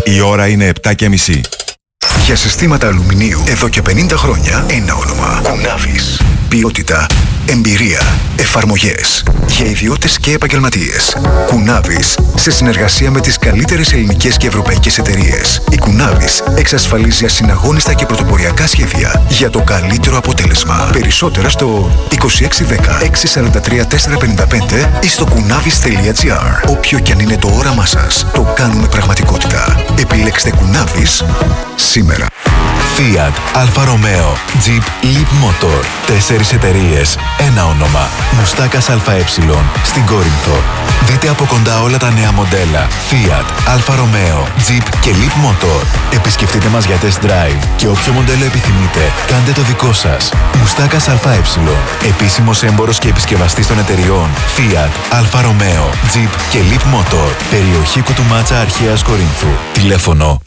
Η ώρα είναι 7:30. Για συστήματα αλουμινίου εδώ και 50 χρόνια ένα όνομα. Κουνάβης. Ποιότητα, εμπειρία, εφαρμογές. Για ιδιώτες και επαγγελματίες. Κουνάβης, σε συνεργασία με τις καλύτερες ελληνικές και ευρωπαϊκές εταιρείες. Η Κουνάβης εξασφαλίζει ασυναγώνιστα και πρωτοποριακά σχέδια για το καλύτερο αποτέλεσμα. Περισσότερα στο 2610 643 455 ή στο kunavis.gr. Όποιο κι αν είναι το όραμά σας, το κάνουμε πραγματικότητα. Επιλέξτε Κουνάβης σήμερα. Fiat, Alfa Romeo, Jeep, Leap Motor. 4 εταιρείες, ένα όνομα. Μουστάκας ΑΕ στην Κόρινθο. Δείτε από κοντά όλα τα νέα μοντέλα Fiat, Alfa Romeo, Jeep και Leap Motor. Επισκεφτείτε μας για test drive και όποιο μοντέλο επιθυμείτε, κάντε το δικό σας. Μουστάκας ΑΕ. Επίσημος έμπορος και επισκευαστής των εταιριών Fiat, Alfa Romeo, Jeep και Leap Motor. Περιοχή Κουτουμάτσα Αρχαίας Κορίνθου. Τηλέφωνο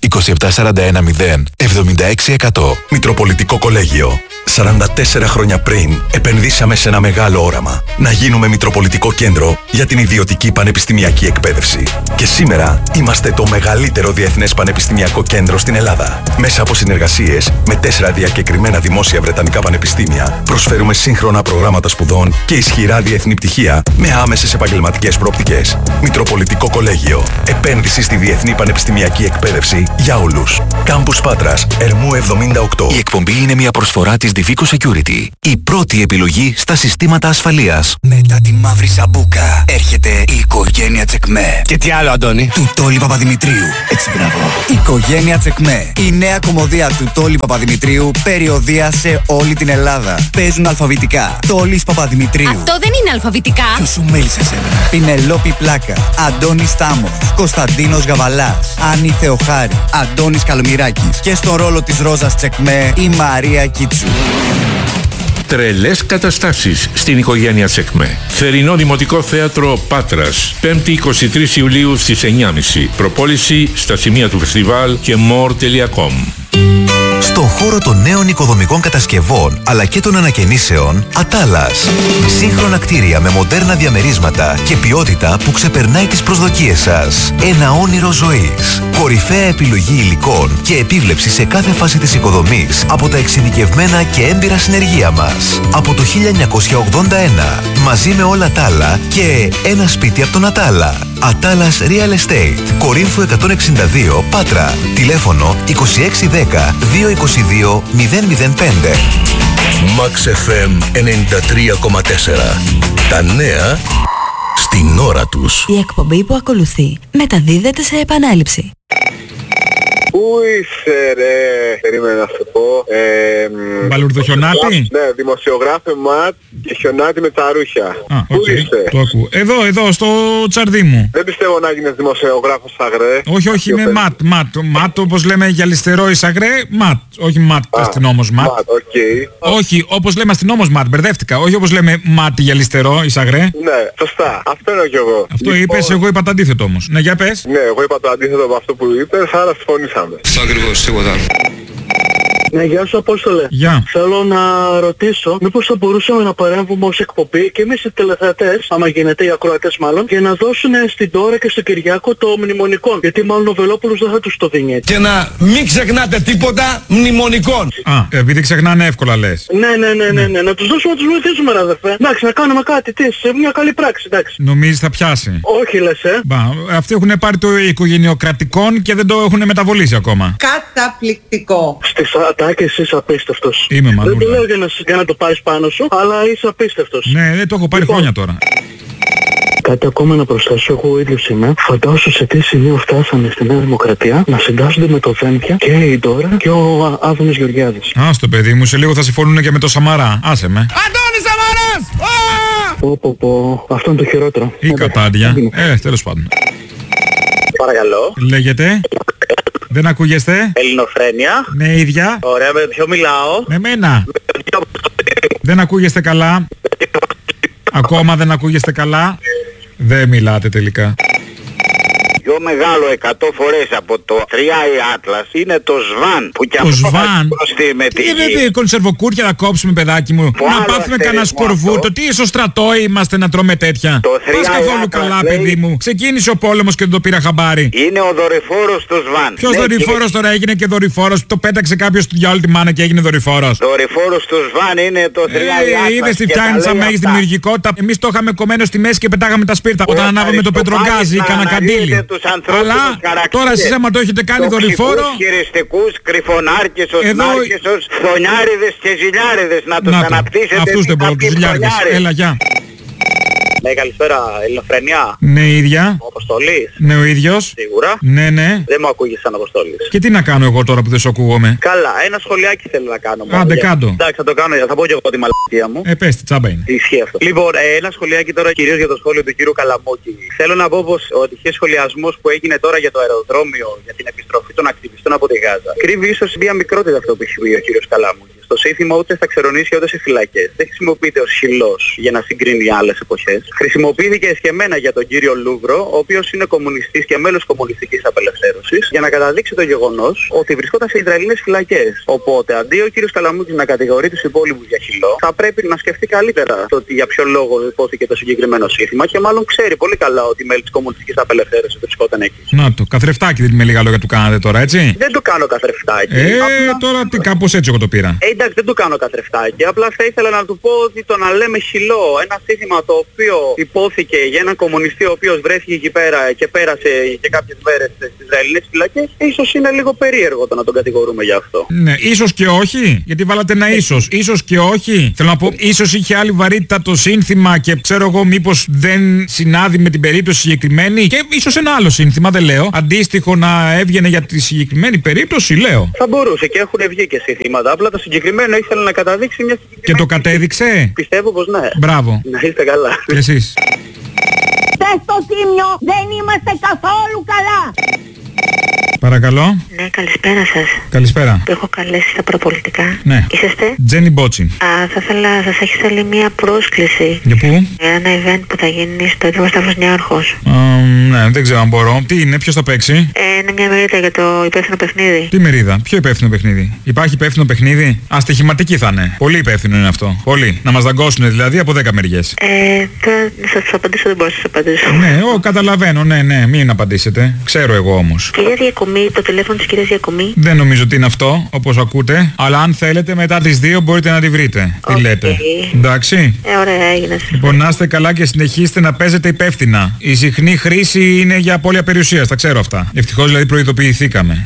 27410 76%. Μητροπολιτικό Κολέγιο. 44 χρόνια πριν επενδύσαμε σε ένα μεγάλο όραμα. Να γίνουμε Μητροπολιτικό Κέντρο για την ιδιωτική πανεπιστημιακή εκπαίδευση. Και σήμερα είμαστε το μεγαλύτερο διεθνές πανεπιστημιακό κέντρο στην Ελλάδα. Μέσα από συνεργασίες με 4 διακεκριμένα δημόσια βρετανικά πανεπιστήμια, προσφέρουμε σύγχρονα προγράμματα σπουδών και ισχυρά διεθνή πτυχία με άμεσες επαγγελματικές προοπτικές. Μητροπολιτικό Κολέγιο. Επένδυση στη διεθνή πανεπιστημιακή εκπαίδευση για όλους. Κάμπους Πάτρας, Ερμού 78. Η εκπομπή είναι μια προσφορά της Divico Security. Η πρώτη επιλογή στα συστήματα ασφαλείας. Μετά τη μαύρη σαμπούκα έρχεται η οικογένεια Τσεκμέ. Και τι άλλο, Αντώνη? Του Τόλι Παπαδημητρίου. Έτσι, μπράβο. Οικογένεια Τσεκμέ. Η νέα κομμωδία του Τόλι Παπαδημητρίου, περιοδεία σε όλη την Ελλάδα. Παίζουν αλφαβητικά. Τόλις Παπαδημητρίου. Αυτό δεν είναι αλφαβητικά. Ποιος σου μίλησε εσένα? Πινελόπη Πλάκα. Αντώνης Στάμος. Κωνσταντίνος Γαβαλάς. Άννη Θεοχάρη. Αντώνης Καλμυράκης. Και στον ρόλο της Ρόζας Τσεκμέ η Μαρία Κίτσου. Τρελές καταστάσεις στην οικογένεια Τσεκμέ. Θερινό Δημοτικό Θέατρο Πάτρας, 5η 23 Ιουλίου στις 9.30. Προπόληση στα σημεία του φεστιβάλ και more.com. Στον χώρο των νέων οικοδομικών κατασκευών αλλά και των ανακαινήσεων, Ατάλας. Σύγχρονα κτίρια με μοντέρνα διαμερίσματα και ποιότητα που ξεπερνάει τις προσδοκίες σας. Ένα όνειρο ζωής. Κορυφαία επιλογή υλικών και επίβλεψη σε κάθε φάση της οικοδομής από τα εξειδικευμένα και έμπειρα συνεργεία μας. Από το 1981, μαζί με όλα τα άλλα και ένα σπίτι από τον Ατάλα. Ατάλας Real Estate. Κορίνθου 162, Πάτρα. Τηλέφωνο 2610 222 005. Max FM 93,4. Τα νέα στην ώρα τους. Η εκπομπή που ακολουθεί μεταδίδεται σε επανάληψη. Πού είσαι ρε? Περίμενα να σου πω. Μπαλουρδοχιονάτη? Ναι, δημοσιογράφε ματ και χιονάτη με τα ρούχια. Πού είσαι? Το ακούω. Εδώ, στο τσαρδί μου. Δεν πιστεύω να γίνεις δημοσιογράφος Σαγρέ. Όχι, είμαι ματ, όπως λέμε γυαλιστερό η Σαγρέ, ματ. Όχι ματ, αστυνόμος ματ. Όχι, όπως λέμε αστυνόμος ματ, μπερδεύτηκα. Όχι όπως λέμε ματ γυαλιστερό η Σαγρέ. Ναι, σωστά. Αυτό είναι και εγώ. Αυτό είπες, εγώ είπα το αντίθετο όμως. Ναι, για πες. Ναι, εγώ είπα το αντίθετο από αυτό που είπες, άρα συμφωνήσαμε. Αυτό ακριβώς, τίποτα. Ναι, γεια σου Απόστολε. Γεια. Θέλω να ρωτήσω μήπως θα μπορούσαμε να παρέμβουμε ως εκπομπή και εμείς οι τηλεθεατές, άμα γίνεται οι ακροατές μάλλον, και να δώσουν στην Τώρα και στον Κυριάκο το μνημονικό. Γιατί μάλλον ο Βελόπουλος δεν θα τους το δίνει έτσι. Και να μην ξεχνάτε τίποτα μνημονικών. Επειδή ξεχνάνε εύκολα λες. Ναι. Να τους δώσουμε να τους βοηθήσουμε ρε αδερφέ. Εντάξει, να κάνουμε κάτι, σε μια καλή πράξη, εντάξει. Νομίζεις θα πιάσει? Όχι λες, αυτοί έχουν πάρει το οικογενειοκρατικόν και δεν το έχουν μεταβολήσει ακόμα. Καταπληκτικό. Στις ατάκες είσαι απίστευτος. Είμαι μάλλον. Δεν το λέω για να το πάρεις πάνω σου, αλλά είσαι απίστευτος. Ναι, δεν το έχω πάρει χρόνια τώρα. Κάτι ακόμα να προσθέσω, εγώ ο ίδιος είμαι. Φαντάσου σε τι σημείο φτάσανε στη Νέα Δημοκρατία να συντάσσονται με το Δένδια και η Ντόρα και ο Άδωνης Γεωργιάδης. Άστο παιδί μου, σε λίγο θα συμφωνούν και με το Σαμαρά. Άσε με. Αντώνης Σαμαράς! Πω, αυτό είναι το χειρότερο. Ή κατάντια. Τέλος πάντων. Παρακαλώ. Λέγεται. Δεν ακούγεστε? Ελληνοφρένεια. Ναι, ίδια. Ωραία, με ποιο μιλάω? Με μένα. Δεν ακούγεστε καλά. Ακόμα δεν ακούγεστε καλά. Δεν μιλάτε τελικά. Πιο μεγάλο 100 φορές από το 3i Atlas είναι το Svan. Που κι αυτό με τη γη. Κονσερβοκούρια να κόψουμε, παιδάκι μου. Να πάθουμε κανένα σκορβούτο. Τι στο στρατό είμαστε να τρώμε τέτοια. Πας καθόλου καλά, παιδί μου. Ξεκίνησε ο πόλεμος και δεν το πήρα χαμπάρι. Είναι ο δορυφόρος του Svan. Ποιος δορυφόρος τώρα έγινε και δορυφόρος? Το πέταξε κάποιος του διάλογου τη μάνα και έγινε δορυφόρος. Δορυφόρος του Svan είναι το 3i Atlas. Είδες τι φτιάχνει σαν μέγιστη δημιουργικότητα. Εμείς το είχαμε κομμένο στη μέση και πετάγαμε τα σπίρτα. Όταν ανάβαμε το πετρογκάζι ή κανένα καντήλι. Αλλά τώρα εσείς άμα το έχετε κάνει δορυφόρο. Χειριστικούς, κρυφονάρκες, οσνάρκες, φθονιάριδες και ζηλιάριδες να τους αναπτύσσετε. Αυτούς δεν μπορώ, τους ζηλιάριδες. Έλα, γεια. Ναι, καλησπέρα, Ελληνοφρενιά. Ναι, ίδια. Ο Αποστολής. Ναι, ο ίδιος. Σίγουρα. Ναι, ναι. Δεν μου ακούγεις σαν Αποστολής. Και τι να κάνω εγώ τώρα που δεν σου ακούγομαι? Καλά, ένα σχολιάκι θέλω να κάνω. Άντε, κάτω. Εντάξει, θα το κάνω, θα πω και εγώ τη μαλακία μου. Πες τη, τσάμπα είναι. Ισχύει αυτό. Λοιπόν, ένα σχολιάκι τώρα κυρίως για το σχόλιο του κύριου Καλαμούκη. Θέλω να πω πως ο ατυχής σχολιασμός που έγινε τώρα για το αεροδρόμιο, για την επιστροφή των ακτιβιστών από τη Γάζα, κρύβει ίσως μια μικρότητα αυτό που έχει πει ο κύριος Καλαμούκη. Το σύνθημα ούτε στα ξερονήσια ούτε σε φυλακές δεν χρησιμοποιείται ως χυλός για να συγκρίνει άλλες εποχές. Χρησιμοποιήθηκε εσκεμμένα για τον κύριο Λούβρο, ο οποίος είναι κομμουνιστής και μέλος κομμουνιστικής απελευθέρωσης, για να καταδείξει το γεγονός ότι βρισκόταν σε Ισραηλινές φυλακές. Οπότε αντί ο κύριος Καλαμούκης να κατηγορεί τους υπόλοιπους για χυλό, θα πρέπει να σκεφτεί καλύτερα το ότι για ποιο λόγο υπόθηκε το συγκεκριμένο σύνθημα και μάλλον ξέρει πολύ καλά ότι μέλη της κομμουνιστικής απελευθέρωσης βρισκόταν εκεί. Να το, καθρεφτάκι δεν με λίγα λόγια του κάνατε τώρα, έτσι. Δεν το κάνω καθρεφτάκι. Τώρα τι, κάπως έτσι εγώ το πήρα. Εντάξει, δεν του κάνω καθρεφτάκι. Απλά θα ήθελα να του πω ότι το να λέμε χυλό, ένα σύνθημα το οποίο υπόθηκε για έναν κομμουνιστή ο οποίος βρέθηκε εκεί πέρα και πέρασε και κάποιες μέρες στις Ισραηλινές φυλακές, ίσως είναι λίγο περίεργο το να τον κατηγορούμε γι' αυτό. Ναι, ίσως και όχι. Γιατί βάλατε ένα ίσως. Ίσως και όχι. Θέλω να πω, ίσως είχε άλλη βαρύτητα το σύνθημα και ξέρω εγώ μήπως δεν συνάδει με την περίπτωση συγκεκριμένη. Και ίσως ένα άλλο σύνθημα, δεν λέω. Αντίστοιχο να έβγαινε για τη συγκεκριμένη περίπτωση, λέω. Θα μπορούσε και έχουν βγει και σύνθηματα. Απλά το συγκεκριμένο ήθελε να καταδείξει μια συγκεκριμένη. Και το κατέδειξε. Πιστεύω πως ναι. Μπράβο. Να είστε καλά. Και εσείς. Στο Τίμιο δεν είμαστε καθόλου καλά. Παρακαλώ. Ναι, καλησπέρα σας. Καλησπέρα. Που έχω καλέσει στα προπολιτικά. Ναι. Είσαστε? Τζένι Μπότσι. Θα ήθελα, σας έχει στείλει μία πρόσκληση. Για πού? Για ένα event που θα γίνει στο Ίδρυμα Σταύρος Νιάρχος. Ναι, δεν ξέρω αν μπορώ. Τι είναι, ποιος θα παίξει? Είναι μια μερίδα για το υπεύθυνο παιχνίδι. Τι μερίδα, ποιο υπεύθυνο παιχνίδι? Υπάρχει υπεύθυνο παιχνίδι? Στοιχηματική θα είναι. Πολύ υπεύθυνο είναι αυτό. Πολύ. Να μας δαγκώσουν δηλαδή από 10 μεριές. Να σας απαντήσω, δεν μπορώ να σας απαντήσω. Ναι, καταλαβαίνω, ναι, μην απαντήσετε. Ξέρω εγώ όμως. Κυρία Διακομή, το τηλέφωνο της κυρίας Διακομή. Δεν νομίζω ότι είναι αυτό, όπως ακούτε. Αλλά αν θέλετε μετά τις 2 μπορείτε να τη βρείτε. Τι λέτε? Εντάξει. Ωραία, έγινε. Λοιπόν, να είστε καλά και συνεχίστε να παίζετε υπεύθυνα. Η συχνή χρήση είναι για απώλεια περιουσίας, τα ξέρω αυτά. Ευτυχώς δηλαδή προειδοποιηθήκαμε.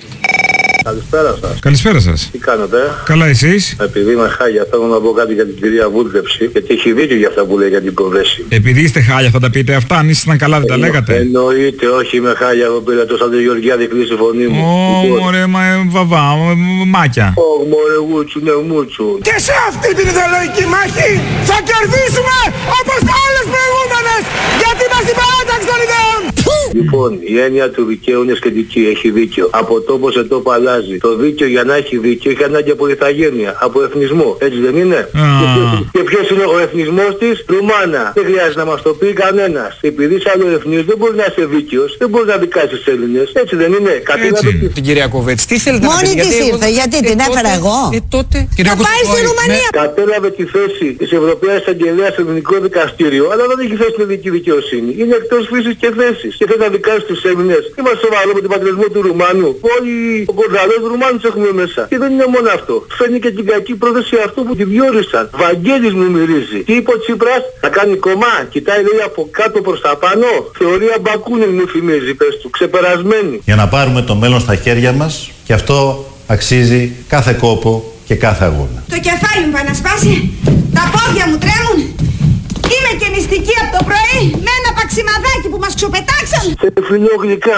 Καλησπέρα σας. Καλησπέρα σας. Τι κάνετε? Καλά, εσείς? Επειδή είμαι χάλια, θέλω να πω κάτι για την κυρία Βούλτεψη, γιατί έχει δίκιο για αυτά που λέει για την προδέση. Επειδή είστε χάλια θα τα πείτε αυτά, αν ήσασταν καλά δεν τα λέγατε? Εννοείται, όχι είμαι χάλια, εγώ πήρα το σαν τη Γεωργιάδη κλείσει η φωνή μου. Μωρέ, βαβά, μάκια. Μωρέ, γούτσου, ναι, μούτσου. Και σε αυτή την ιδεολογική μάχη θα κερδίσουμε όπως όλες προηγούμενες, γιατί είμαστε στην παράταξη των ιδεών. Λοιπόν, η έννοια του δικαίου είναι σχετική, έχει δίκιο. Από τόπο σε τόπο αλλάζει. Το δίκαιο για να έχει δίκαιο έχει ανάγκη από ηθαγένεια, από εθνισμό. Έτσι δεν είναι? Και ποιος είναι ο εθνισμός της? Ρουμάνα. Δεν χρειάζεται να μας το πει κανένας. Επειδή είσαι άλλο εθνής δεν μπορεί να είσαι δίκαιος, δεν μπορεί να δικάσεις τους Έλληνες. Έτσι δεν είναι? Έτσι. Την κυρία Κοβέτση, τι θέλετε να πείτε? Μόνη της ήρθε, γιατί την έφερα εγώ? Τότε. Θα πάει στη Ρουμανία. Κατέλαβε τη θέση της Ευρωπαίας Αγγελέας στο Ελληνικό Δικαστήριο, αλλά δεν έχει θέση στην ελληνική δικαιοσύνη. Είναι εκτός φύσης και θέσης. Και θέλει να δικάσει τους Έλληνες. Είμαστε σοβαροί με τον πατριωτισμό του Ρουμάνου. Όλοι ο κορδαλός Ρουμάνους έχουμε μέσα. Και δεν είναι μόνο αυτό. Φέρνει και την κακή πρόθεση αυτού που τη διόρισαν. Βαγγέλης μου μυρίζει. Τι είπε ο Τσίπρας? Θα κάνει κομμά. Κοιτάει λέει από κάτω προς τα πάνω. Θεωρία Μπακούνιν μου θυμίζει, πες του. Ξεπερασμένη. Για να πάρουμε το μέλλον στα χέρια μας, και αυτό αξίζει κάθε κόπο και κάθε αγώνα. Το κεφάλι μου πάει να σπάσει. Τα πόδια μου τρέμουν. Είμαι και νηστική από το πρωί με ένα παξιμαδάκι που μας ξοπετάξαν. Σε φιλογλυκά.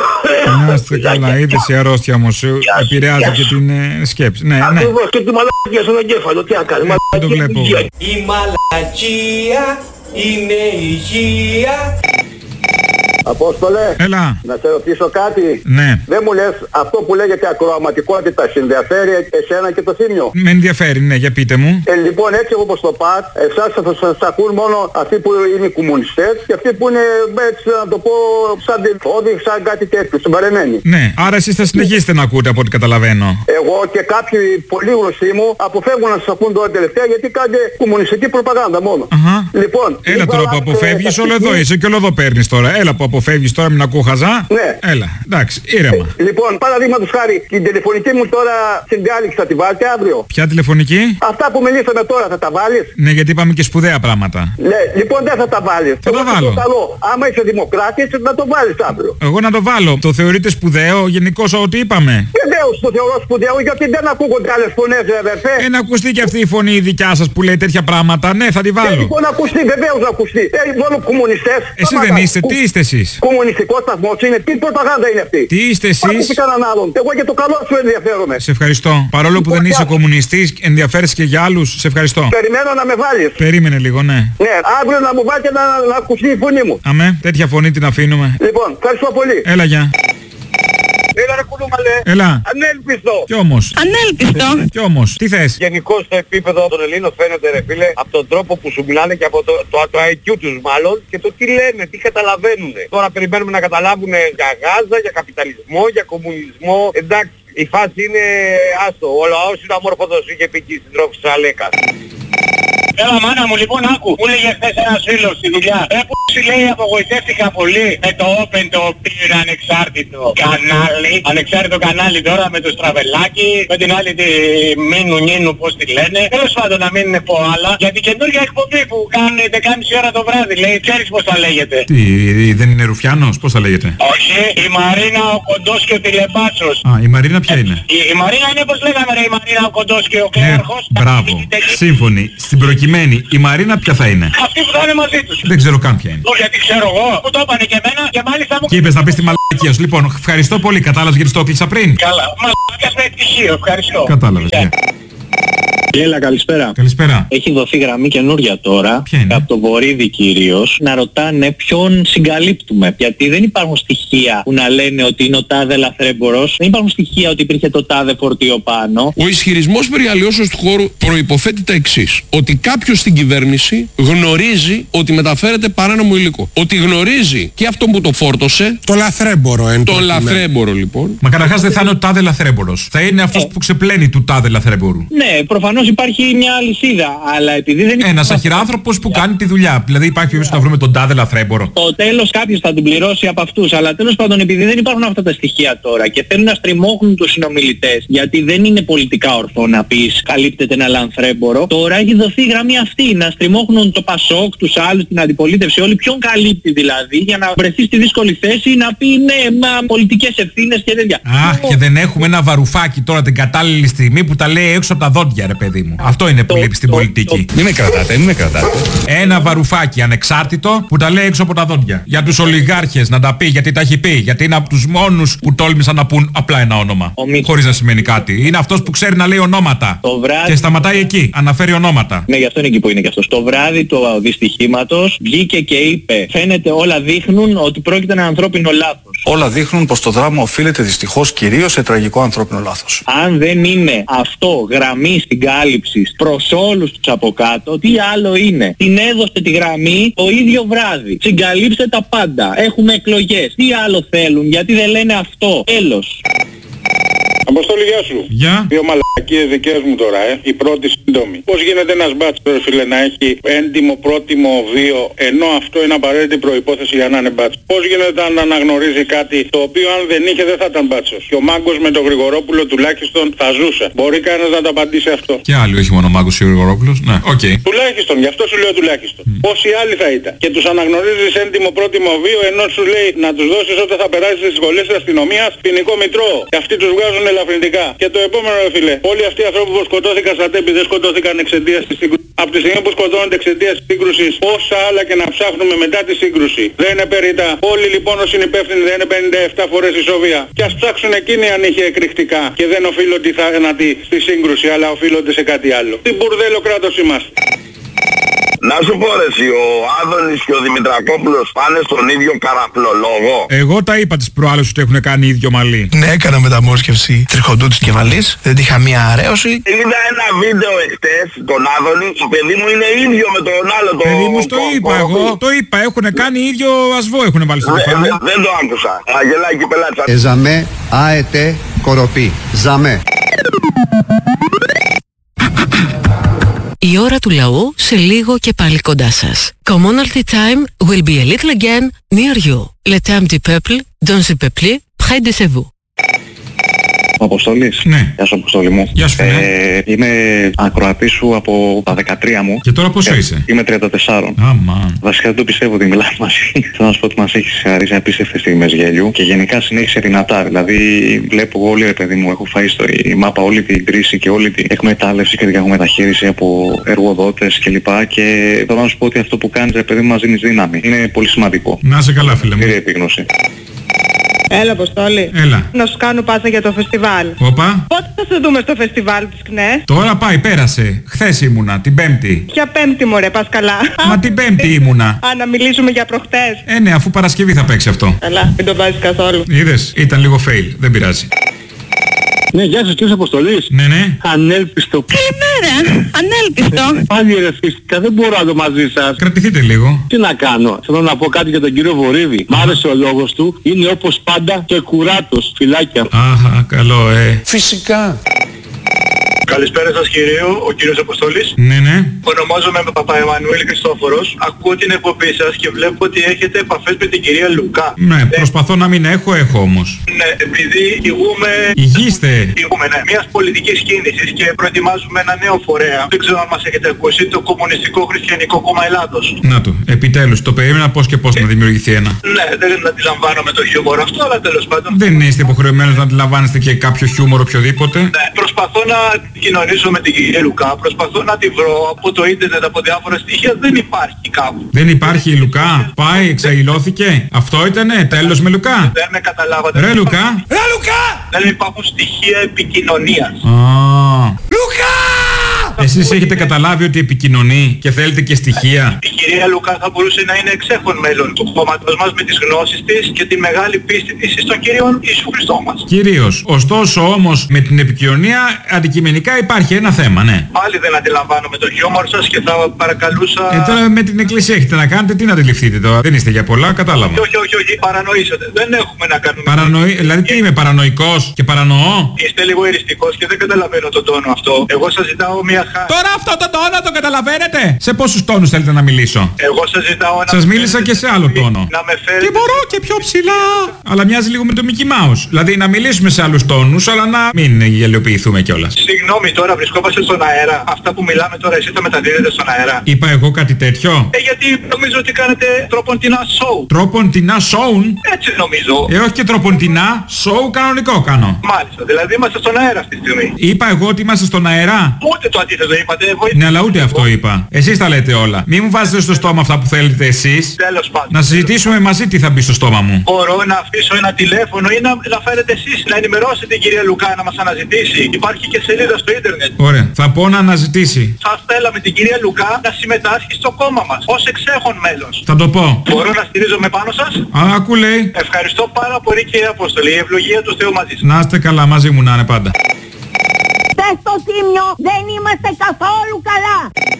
Να είστε καλά, είδες η αρρώστια όμως επηρεάζει και την σκέψη. Ναι, ναι. Ακριβώς, και τη μαλακία στον εγκέφαλο. Τι να κάνει? Το βλέπω. Η μαλακία είναι υγεία. Απόστολε, Έλα. να σε ρωτήσω κάτι. Ναι. Δεν μου λες αυτό που λέγεται ακροαματικότητα συνδιαφέρει εσένα και το Θήμιο? Με ενδιαφέρει, ναι, για πείτε μου. Λοιπόν, έτσι όπως το πας, εσάς θα σας ακούν μόνο αυτοί που είναι οι κομμουνιστές και αυτοί που είναι, έτσι να το πω, σαν διφόδι, σαν κάτι τέτοιο, συμπαρεμένοι. Ναι, άρα εσείς θα συνεχίσετε να ακούτε από ό,τι καταλαβαίνω. Εγώ και κάποιοι πολύ γνωστοί μου αποφεύγουν να σας ακούν τώρα τελευταία γιατί κάνετε κομμουνιστική προπαγάνδα μόνο. Λοιπόν, έλα τώρα που αποφεύγεις, όλο εδώ είσαι και όλο εδώ παίρνεις τώρα. Έλα που αποφεύγεις τώρα, μην ακούω χαζά. Ναι. Έλα, εντάξει, ήρεμα. Λοιπόν, παραδείγματος χάρη, την τηλεφωνική μου τώρα συγκάλυξη θα τη βάλετε αύριο? Ποια τηλεφωνική? Αυτά που μιλήσαμε τώρα θα τα βάλεις? Ναι, γιατί είπαμε και σπουδαία πράγματα. Ναι, λοιπόν δεν θα τα βάλεις. Θα τα βάλω. Άμα είσαι δημοκράτης να το βάλεις αύριο. Εγώ να το βάλω. Το θεωρείτε σπουδαίο γενικώς ό,τι είπαμε? Βεβαίως το θεωρώ σπουδαίο γιατί δεν ακούγονται άλλες φωνές, αδερφέ. Να ακουστεί και αυτή η φωνή η δικιά σας που λέει τέτοια πράγματα. Ναι, θα τη βάλω. Λοιπόν, ακουστεί, βεβαίως να ακουστεί. Μόνο κομμουνιστές. Εσείς δεν είστε, τι είστε εσείς? Κομμουνιστικός σταθμός είναι, τι προπαγάνδα είναι αυτή? Τι είστε εσείς? Κανέναν άλλον. Εγώ για το καλό σου ενδιαφέρομαι. Σε ευχαριστώ. Παρόλο που δεν είσαι κομμουνιστής, ενδιαφέρεσαι και για άλλους, σε ευχαριστώ. Περιμένω να με βάλεις. Περίμενε λίγο, ναι. Ναι, αύριο να μου βάλετε να ακουστεί η φωνή μου. Αμέ, τέτοια φωνή την αφήνουμε. Λοιπόν, ευχαριστώ πολύ. Έλα, γεια. Έλα ρε κουλούμαλε. Έλα. Ανέλπιστο. Κι όμως. Ανέλπιστο. Κι όμως. Τι θες? Γενικώς το επίπεδο των Ελλήνων φαίνεται ρε φίλε από τον τρόπο που σου μιλάνε και από το IQ τους μάλλον και το τι λένε, τι καταλαβαίνουν. Τώρα περιμένουμε να καταλάβουν για Γάζα, για καπιταλισμό, για κομμουνισμό. Εντάξει, η φάση είναι άστο. Ο λαός είναι αμόρφωτος, είχε πει και η συντρόφη της Αλέκας. Έλα μάνα μου, λοιπόν άκου. Μου έλεγε χθες ένας φίλος στη δουλειά. Που λέει απογοητεύτηκα πολύ με το Open, το οποίο είναι ανεξάρτητο κανάλι. Ανεξάρτητο κανάλι τώρα με το Στραβελάκι, με την άλλη τη Μίνου Νίνου, πώς τη λένε. Τέλος πάντων να μην πω άλλα. Για την καινούργια εκπομπή που κάνουν 11.30 ώρα το βράδυ, λέει, ξέρεις πώς θα λέγεται? Τι, δεν είναι Ρουφιάνος, πώς θα λέγεται? Όχι, η Μαρίνα, ο Κοντός και ο Τηλεμπάτσος. Α, η Μαρίνα ποια είναι? Η Μαρίνα είναι πώς λέγαμε ρε, η Μαρίνα, ο Κοντός και ο Κλέαρχος. Μπράβο, σύμφωνοι. Στην προκειμένη, η Μαρίνα ποια θα είναι? Αυτή που θα είναι μαζί τους. Δεν ξέρω καν ποια είναι. Γιατί ξέρω εγώ, που το είπανε και εμένα και μάλιστα μου... Και είπες να πεις τη μαλακία σου. Λοιπόν, ευχαριστώ πολύ. Κατάλαβες γιατί το έκλεισα πριν? Καλά, μαλακίας με πτυχίο, ευχαριστώ. Κατάλαβες, Έλα, καλησπέρα. Καλησπέρα. Έχει δοθεί γραμμή καινούρια τώρα, από το Βορίδη κυρίως, να ρωτάνε ποιον συγκαλύπτουμε. Γιατί δεν υπάρχουν στοιχεία που να λένε ότι είναι ο τάδε λαθρέμπορος, δεν υπάρχουν στοιχεία ότι υπήρχε το τάδε φορτίο πάνω. Ο ισχυρισμός περί αλλοιώσεως του χώρου προϋποθέτει τα εξής. Ότι κάποιος στην κυβέρνηση γνωρίζει ότι μεταφέρεται παράνομο υλικό. Ότι γνωρίζει και αυτό που το φόρτωσε. Το λαθρέμπορο, το λαθρέμπορο λοιπόν. Μα καταρχάς δεν θα είναι ο τάδε λαθρέμπορος. Θα είναι αυτός που ξεπλένει του τάδε λαθρέμπορου. Ναι, προφανώς υπάρχει μια αλυσίδα, αλλά επειδή δεν είναι... Ένας αχυράνθρωπος που κάνει τη δουλειά. Δηλαδή υπάρχει περίπτωση να βρούμε τον τάδε λαθρέμπορο. Το τέλος κάποιος θα την πληρώσει από αυτούς, αλλά τέλος πάντων επειδή δεν υπάρχουν αυτά τα στοιχεία τώρα και θέλουν να στριμώχνουν τους συνομιλητές, γιατί δεν είναι πολιτικά ορθό να πεις καλύπτεται ένα λανθρέμπορο, τώρα έχει δοθεί η γραμμή αυτή, να στριμώχνουν το Πασόκ, τους άλλους, την αντιπολίτευση, όλοι ποιον καλύπτει δηλαδή, για να βρεθεί στη δύσκολη θέση να πει ναι, μα πολιτικές ευθύνες και τέτοια. Αχ, και δεν έχουμε ένα βαρουφάκι τώρα την κατάλληλη στιγμή που τα λέει έξω από τα δόντια, ρε παιδί μου. Αυτό είναι που λείπει στην πολιτική. Μην με κρατάτε, μην με κρατάτε. Ένα βαρουφάκι ανεξάρτητο που τα λέει έξω από τα δόντια. Για τους ολιγάρχες να τα πει, γιατί τα έχει πει. Γιατί είναι από τους μόνους που τόλμησαν να πούν απλά ένα όνομα. Χωρίς να σημαίνει κάτι. Είναι αυτός που ξέρει να λέει ονόματα. Και σταματάει εκεί. Αναφέρει ονόματα. Ναι, γι' αυτό είναι εκεί που είναι και αυτός. Το βράδυ του δυστυχήματος βγήκε και είπε: φαίνεται όλα δείχνουν ότι πρόκειται ένα ανθρώπινο λάθος. Όλα δείχνουν πως το δράμα οφείλεται δυστυχώς κυρίως σε τραγικό ανθρώπινο λάθος. Αν δεν είναι αυτό γραμμή στην κάλυψη προς όλους τους από κάτω, τι άλλο είναι? Την έδωσε τη γραμμή το ίδιο βράδυ. Συγκαλύψτε τα πάντα. Έχουμε εκλογές. Τι άλλο θέλουν? Γιατί δεν λένε αυτό? Τέλος. Αποστόλη, γεια σου. Γεια. Δύο μαλακίες δικές μου τώρα, Η πρώτη σύντομη. Πώς γίνεται ένας μπάτσος, φίλε, να έχει έντιμο, πρότιμο, βίο, ενώ αυτό είναι απαραίτητη προϋπόθεση για να είναι μπάτσος? Πώς γίνεται να αναγνωρίζει κάτι το οποίο αν δεν είχε δεν θα ήταν μπάτσος? Και ο Μάγκος με τον Γρηγορόπουλο τουλάχιστον θα ζούσε. Μπορεί κανένας να το απαντήσει αυτό? Και άλλοι, όχι μόνο ο Μάγκος και ο Γρηγορόπουλος. Ναι, οκ. Τουλάχιστον, γι' αυτό σου λέω τουλάχιστον. Πόσοι άλλοι θα ήταν? Και τους αναγνωρίζεις έντιμο, πρότιμο, βίο, ενώ σου λέει να τους δώσεις όταν θα περάσεις στις σχολές της αστυνομίας ποινικό μητρό. Και αυτοί τους βγάζουν ελαφρυντικά. Και το επόμενο, φίλε, όλοι αυτοί οι άνθρωποι που σκοτώθηκαν στα τέμπη δεν σκοτώθηκαν εξαιτίας της σύγκρουσης. Από τη στιγμή που σκοτώνονται εξαιτίας της σύγκρουσης, όσα άλλα και να ψάχνουμε μετά τη σύγκρουση δεν είναι περίτα. Όλοι λοιπόν όσοι είναι υπεύθυνοι δεν είναι 57 φορές ισόβια. Και ας ψάξουν εκείνοι αν είχε εκρηκτικά και δεν οφείλονται θάνατοι στη σύγκρουση, αλλά οφείλονται σε κάτι άλλο. Τι μπουρδέλο κράτος είμαστε. Να σου πω ρε εσύ, ο Άδωνης και ο Δημητρακόπουλος πάνε στον ίδιο καραφλολόγο. Εγώ τα είπα τις προάλλες ότι έχουν κάνει ίδιο μαλλί. Ναι, έκανα μεταμόσχευση τριχοντού της κεφαλής. Δεν είχα μία αρέωση. Είδα ένα βίντεο εχθές, τον Άδωνη, το παιδί μου είναι ίδιο με τον άλλο. Παιδί μου, το είπα εγώ. Το είπα, έχουν κάνει ίδιο ασβό, έχουν βάλει στο κεφάλι. Δεν το άκουσα. Αγελάκι πελάτσα. Εζαμέ, αετέ, κοροπή. Ζαμέ. Η ώρα του λαού σε λίγο και πάλι κοντά σας. Commonalty time will be a little again near you. Le temps du peuple, dans le peuple, près de chez vous. Ο Αποστόλης. Ναι. Γεια σου Αποστόλη μου. Γεια σου, είμαι ακροατής σου από τα 13 μου. Και τώρα πόσο είσαι? Είμαι 34. Αμάν. Βασικά δεν το πιστεύω ότι μιλάμε μαζί. Θέλω να σου πω ότι μας έχεις χαρίσει απίστευτες στιγμές γέλιου και γενικά συνέχισε δυνατά. Δηλαδή βλέπω όλοι ρε παιδί μου, έχω φάει στο μάπα όλη την κρίση και όλη την εκμετάλλευση και την κακομεταχείριση από εργοδότες κλπ. Και θέλω να σου πω ότι αυτό που κάνεις ρε παιδί μου μας δίνεις δύναμη. Είναι πολύ σημαντικό. Να είσαι καλά φίλε μου. Επίγνωση. Έλα Αποστόλη. Έλα. Να σου κάνω πάσα για το φεστιβάλ. Όπα. Πότε θα σε δούμε στο φεστιβάλ της ΚΝΕ? Τώρα πάει, πέρασε. Χθες ήμουνα, την Πέμπτη. Ποια Πέμπτη μωρέ, πας καλά? Μα την Πέμπτη ήμουνα. Α, να μιλήσουμε για προχτές. Ναι, αφού Παρασκευή θα παίξει αυτό. Καλά, μην το βάζεις καθόλου. Είδες, ήταν λίγο fail, δεν πειράζει. Ναι, γεια σας κύριος Αποστολής. Ναι, ναι. Ανέλπιστο. Καλημέρα. Ανέλπιστο. Πάλι ερεθίστηκα, δεν μπορώ να το μαζί σας. Κρατηθείτε λίγο. Τι να κάνω, θέλω να πω κάτι για τον κύριο Βορύδη. Μ' άρεσε ο λόγος του, είναι όπως πάντα και κουράτος. Φιλάκια. Αχα, καλό, Φυσικά. Καλησπέρα σας κυρίο, ο κύριος Αποστόλης. Ναι, ναι. Ονομάζομαι Παπαεμμανουήλ Χριστόφορος. Ακούω την εκπομπή σας και βλέπω ότι έχετε επαφές με την κυρία Λουκά. Ναι, προσπαθώ να μην έχω όμως. Ναι, επειδή Ηγείστε. ναι, μιας πολιτικής κίνησης και προετοιμάζουμε ένα νέο φορέα. Δεν ξέρω αν μας έχετε ακούσει, το Κομμουνιστικό Χριστιανικό Κόμμα Ελλάδος. Να το, επιτέλους, το περίμενα πώς και πώς να δημιουργηθεί ένα. Ναι, δεν αντιλαμβάνομαι το χιούμορ αυτό, αλλά τέλος πάντων. Δεν είστε υποχρεωμένος να αντιλαμβάνεστε και κάποιο χιούμορ οποιοδήποτε. Ναι, προσπαθώ να κοινωνήσω με την κυρία Λουκά, προσπαθώ να τη βρω από το ίντερνετ, από διάφορα στοιχεία, δεν υπάρχει κάπου. Δεν υπάρχει η Λουκά, πάει, εξαϊλώθηκε. Αυτό ήτανε, τέλος με Λουκά. Δεν με καταλάβατε. Ρε Λουκά. Ρε Λουκά! Δεν υπάρχουν στοιχεία επικοινωνίας. Λουκά! Εσείς έχετε καταλάβει ότι επικοινωνεί και θέλετε και στοιχεία. Η κυρία Λουκά θα μπορούσε να είναι εξέχον μέλον του κόμματος μας με τις γνώσεις της και τη μεγάλη πίστη της στον Κύριον Ιησού Χριστό μας. Κυρίως. Ωστόσο όμως με την επικοινωνία αντικειμενικά υπάρχει ένα θέμα, ναι. Πάλι δεν αντιλαμβάνομαι το χιούμορ σας και θα παρακαλούσα... Τώρα με την εκκλησία έχετε να κάνετε, τι να αντιληφθείτε τώρα. Δεν είστε για πολλά, κατάλαβα. Όχι, παρανοήσατε. Δεν έχουμε να κάνουμε... Δηλαδή τι είμαι, παρανοϊκός και παρανοώ. Είστε λίγο εριστικός και δεν καταλαβαίνω τον τόνο αυτό. Εγώ σας ζητάω μια χάρη. Τώρα αυτό το τόνο το καταλαβαίνετε. Σε πόσους τόνους θέλετε να μιλήσω? Εγώ σας ζητάω να... Σας μίλησα και σε άλλο τόνο. Να με φέρετε... Και μπορώ και πιο ψηλά. Αλλά μοιάζει λίγο με το Mickey Mouse. Δηλαδή να μιλήσουμε σε άλλους τόνους, αλλά να μην γελιοποιηθούμε κιόλας. Συγγνώμη, τώρα βρισκόμαστε στον αέρα. Αυτά που μιλάμε τώρα εσείς τα μεταδίδετε στον αέρα. Είπα εγώ κάτι τέτοιο? Γιατί νομίζω ότι κάνετε τροποντινά show. Τροποντινά show? Έτσι νομίζω. Όχι και τροποντινά, show κανονικό κάνω. Μάλιστα, δηλαδή είμαστε στον αέρα αυτή τη στιγμή. Είπα εγώ ότι είμαστε στον αέρα? Ούτε το αντίθετο είπατε. Ναι, αλλά ούτε αυτό είπα. Εσείς τα λέτε όλα. Μην μου βάζετε στο στόμα αυτά που θέλετε εσείς. Τέλος πάντων. Να συζητήσουμε μαζί τι θα μπει στο στόμα μου. Μπορώ να αφήσω ένα τηλέφωνο ή να φέρετε εσείς να ενημερώσετε την κυρία Λουκά να μας αναζητήσει. Υπάρχει και σελίδα στο ίντερνετ. Ωραία. Θα πω να αναζητήσει. Σας θέλαμε την κυρία Λουκά να συμμετάσχει στο κόμμα μας ως εξέχον μέλος. Θα το πω. Μπορώ να στηρίζομαι πάνω σας? Άκου λέει. Ευχαριστώ πάρα πολύ κύριε Απόστολη. Η ευλογία του Θεού μαζί σας. Να είστε καλά, μαζί μου να είναι πάντα. Στο Τίμιο δεν είμαστε καθόλου καλά.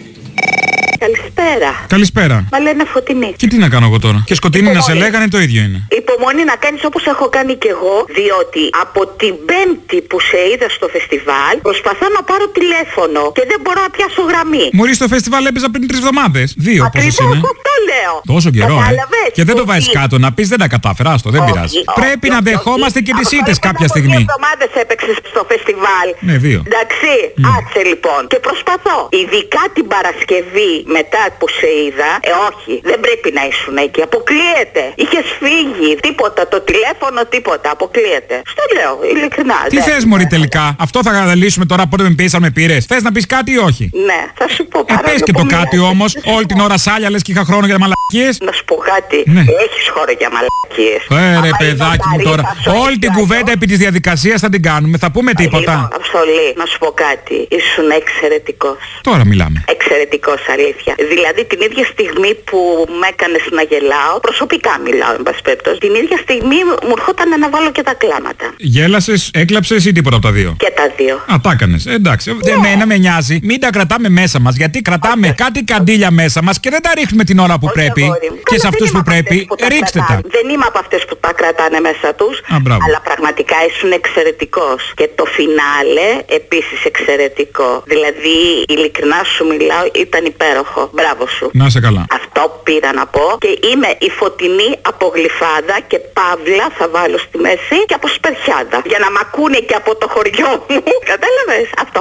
Καλησπέρα. Καλησπέρα. Μα λένε Φωτεινή. Και τι να κάνω εγώ τώρα? Και Σκοτεινή να σε λέγανε το ίδιο είναι. Υπομονή να κάνεις όπως έχω κάνει και εγώ, διότι από την Πέμπτη που σε είδα στο φεστιβάλ προσπαθώ να πάρω τηλέφωνο και δεν μπορώ να πιάσω γραμμή. Μωρή στο φεστιβάλ έπαιζα πριν 3 εβδομάδες. 2 πόσες είναι? Αυτό λέω. Τόσο καιρό, Και δεν το βάζεις κάτω να πεις δεν τα κατάφερα, άστο, δεν πειράζει. Πρέπει να δεχόμαστε και τις ήττες κάποια στιγμή. 2 εβδομάδες έπαιξες στο φεστιβάλ. Ναι, 2. Εντάξει, άτσε λοιπόν. Και προσπαθώ. Ειδικά την Παρασκευή μετά που σε είδα, όχι, δεν πρέπει να ήσουν εκεί. Αποκλείεται. Είχες φύγει. Τίποτα. Το τηλέφωνο, τίποτα. Αποκλείεται. Στο λέω, ειλικρινά. Τι θες μωρή τελικά? Αυτό θα καταλήξουμε τώρα πότε με πεις αν με πήρες? Θες να πεις κάτι ή όχι? Ναι, θα σου πω παράδειγμα. Πες και το κάτι όμως. Όλη την ώρα σάλια λες και είχα χρόνο για μαλακίες. Να σου πω κάτι. Ναι. Έχεις χώρο για μαλακίες. Ρε παιδάκι μου τώρα. Όλη την κουβέντα επί της διαδικασίας θα την κάνουμε. Θα πούμε τίποτα. Αποστολή, να σου πω κάτι. Ήσουν εξαιρετικός. Τώρα μιλάμε. Εξαιρετικός, αλήθεια. αλήθεια. Δηλαδή την ίδια στιγμή που με έκανες να γελάω, προσωπικά μιλάω, εν πάση περιπτώσει, την ίδια στιγμή μου ερχόταν να βάλω και τα κλάματα. Γέλασες, έκλαψες ή τίποτα από τα δύο? Και τα δύο. Α, τα έκανες. Εντάξει. Εμένα με νοιάζει. Μην τα κρατάμε μέσα μας. Γιατί κρατάμε κάτι καντήλια μέσα μας και δεν τα ρίχνουμε την ώρα που πρέπει. Και σε αυτούς που πρέπει, ρίξτε τα. Δεν είμαι από αυτές που τα κρατάνε μέσα τους. Αλλά πραγματικά ήσουν εξαιρετικός. Και το φινάλε επίσης εξαιρετικό. Δηλαδή, ειλικρινά σου μιλάω, ήταν υπέροχο. Μπράβο σου. Να σε καλά. Αυτό πήρα να πω. Και είμαι η Φωτεινή από Γλυφάδα και Παύλα θα βάλω στη μέση και από Σπερχιάδα. Για να μ' ακούνε και από το χωριό μου. Κατάλαβες αυτό.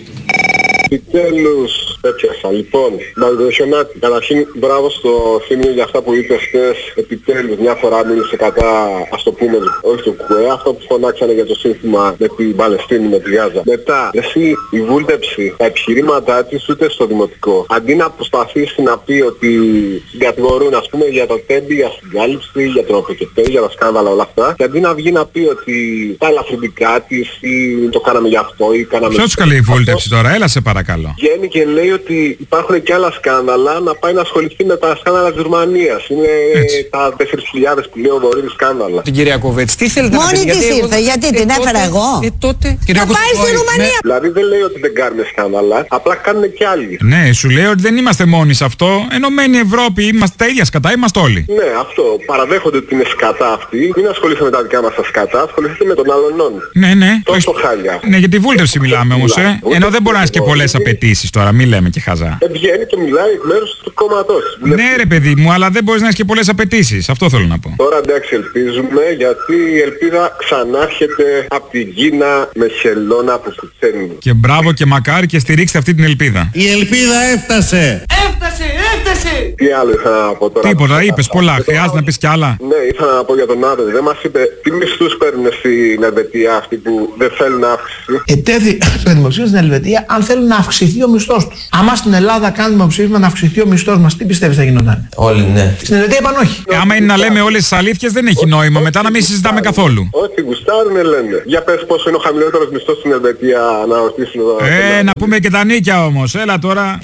Επιτέλους έπιασα. Λοιπόν, Μαγκοσιονάτη, καταρχήν μπράβο στο Θήμιο για αυτά που είπες χθες. Επιτέλους μια φορά μίλησε κατά, ας το πούμε, όχι το ΚΚΕ, αυτό που φωνάξανε για το σύνθημα με την Παλαιστίνη, με τη Γάζα. Μετά, εσύ η βούλτεψη, τα επιχειρήματά της ούτε στο δημοτικό. Αντί να προσπαθήσει να πει ότι συγκατηγορούν, ας πούμε, για το τέμπι, για συγκάλυψη, για το ΟΠΕΚΕΤΕ, για τα σκάνδαλα όλα αυτά. Και αντί να βγει να πει ότι τα ελαφρυντικά της ή το κάναμε γι' αυτό ή κάναμε... Ποιος καλεί η βούλτεψη τώρα, έλα σε παρακαλώ. Βγαίνει και λέει ότι υπάρχουν και άλλα σκάνδαλα, να πάει να ασχοληθεί με τα σκάνδαλα της Ρουμανίας. Είναι τα 4.000 που λέει ο Βορύδης σκάνδαλα. Την κυρία Κοβέτς, τι θέλετε να πείτε? Μόνη της ήρθε, γιατί την έφερα εγώ? Τότε. Θα πάει στη Ρουμανία. Δηλαδή δεν λέει ότι δεν κάνουμε σκάνδαλα, απλά κάνουν και άλλοι. Ναι, σου λέει ότι δεν είμαστε μόνοι σε αυτό. Ενωμένη Ευρώπη, είμαστε τα ίδια σκατά, είμαστε όλοι. Ναι, αυτό. Παραδέχονται ότι είναι σκατά αυτοί. Μην ασχολείστε με τα δικά μας τα σκατά, ασχοληθείτε με τον άλλον. Ναι. Τόσο χάλια. Ναι, για τη βούλτευση μιλάμε όμως, Ενώ δεν μπορεί να έχει και πολλές απαιτήσεις τώρα, μην λέμε και χαζά. Βγαίνει και μιλάει εκ μέρους του κόμματος. Ναι, ρε παιδί μου, αλλά δεν μπορείς να έχεις και πολλές απαιτήσεις. Αυτό θέλω να πω. Τώρα εντάξει, ελπίζουμε, γιατί η ελπίδα ξανάρχεται από την Κίνα με χελώνα που κουτσένει. Και μπράβο και μακάρι και στηρίξτε αυτή την ελπίδα. Η ελπίδα έφτασε! Έφτασε! Τι άλλο ήθελα να πω τώρα? Τίποτα, είπες πολλά. Χρειάζεται να πεις κι άλλα. Ναι, ήθελα να πω για τον Άδωνη. Δεν μας είπε τι μισθούς παίρνουν στην Ελβετία αυτοί που δεν θέλουν αύξηση. Ετέθη στο δημοψήφισμα στην Ελβετία αν θέλουν να αυξηθεί ο μισθός τους. Άμα στην Ελλάδα κάνουμε δημοψήφισμα να αυξηθεί ο μισθός μας, τι πιστεύεις θα γινόταν? Όλοι ναι. Στην Ελβετία είπαν όχι. Άμα είναι να λέμε όλες τις αλήθειες δεν έχει νόημα. Μετά να μην συζητάμε καθόλου. Ό,τι γουστάρουνε λένε. Για πες πόσο είναι ο χαμηλότερος μισθός στην Ελβετία να ρωτήσουν εδώ. Να πούμε και τα νίκια όμως. Έλα τώρα.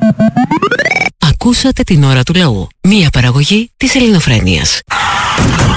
Ακούσατε την ώρα του λαού. Μία παραγωγή της Ελληνοφρένειας.